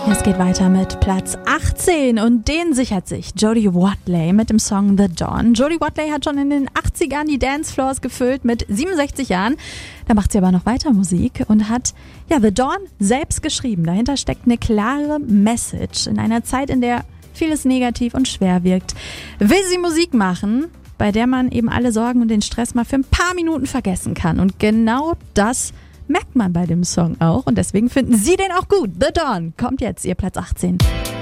Es geht weiter mit Platz 18 und den sichert sich Jodie Watley mit dem Song The Dawn. Jodie Watley hat schon in den 80ern die Dancefloors gefüllt mit 67 Jahren. Da macht sie aber noch weiter Musik und hat The Dawn selbst geschrieben. Dahinter steckt eine klare Message in einer Zeit, in der vieles negativ und schwer wirkt. Will sie Musik machen, bei der man eben alle Sorgen und den Stress mal für ein paar Minuten vergessen kann. Und genau das merkt man bei dem Song auch und deswegen finden Sie den auch gut. The Dawn kommt jetzt, ihr Platz 18.